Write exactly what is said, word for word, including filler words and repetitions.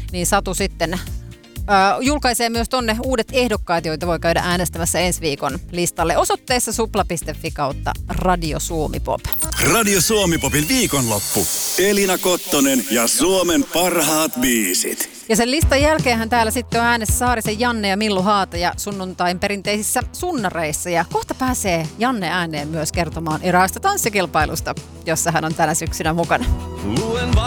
niin Satu sitten äh, julkaisee myös tonne uudet ehdokkaat, joita voi käydä äänestämässä ensi viikon listalle osoitteessa supla piste fi kautta Radio Suomi-pop. Radio Suomi-popin viikonloppu. Elina Kottonen ja Suomen parhaat biisit. Ja sen listan jälkeenhän täällä sitten on äänessä Saarisen Janne ja Millu Haataja sunnuntain perinteisissä sunnareissa. Ja kohta pääsee Janne ääneen myös kertomaan eräästä tanssikilpailusta, jossa hän on tänä syksynä mukana. Luen